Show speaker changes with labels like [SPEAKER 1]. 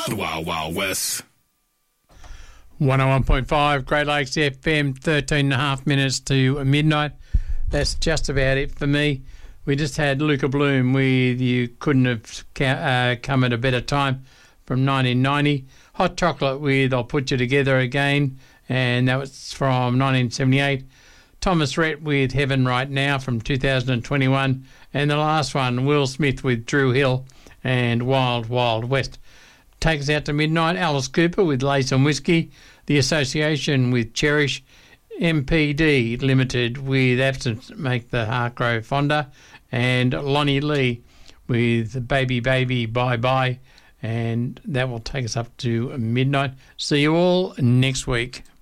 [SPEAKER 1] The Wild Wild West.
[SPEAKER 2] 101.5 Great Lakes FM, 13 and a half minutes to midnight. That's just about it for me. We just had Luca Bloom with You Couldn't Have Come at a Better Time from 1990. Hot Chocolate with I'll Put You Together Again, and that was from 1978. Thomas Rhett with Heaven Right Now from 2021. And the last one, Will Smith with Drew Hill and Wild Wild West. Take us out to midnight. Alice Cooper with Lace and Whiskey. The Association with Cherish. MPD Limited with Absence Make the Heart Grow Fonder. And Lonnie Lee with Baby Baby Bye Bye. And that will take us up to midnight. See you all next week.